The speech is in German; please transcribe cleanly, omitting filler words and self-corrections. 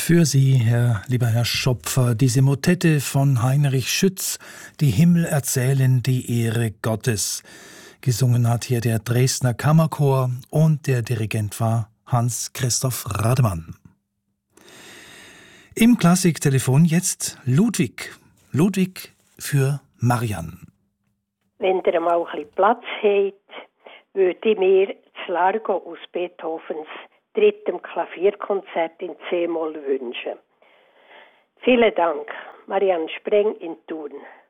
Für Sie, lieber Herr Schopfer, diese Motette von Heinrich Schütz, Die Himmel erzählen die Ehre Gottes. Gesungen hat hier der Dresdner Kammerchor und der Dirigent war Hans-Christoph Rademann. Im Klassiktelefon jetzt Ludwig. Ludwig für Marianne. Wenn ihr mal ein bisschen Platz habt, würde ich mir das Largo aus Beethovens 3. Klavierkonzert in C-Moll wünschen. Vielen Dank, Marianne Spreng in Thun.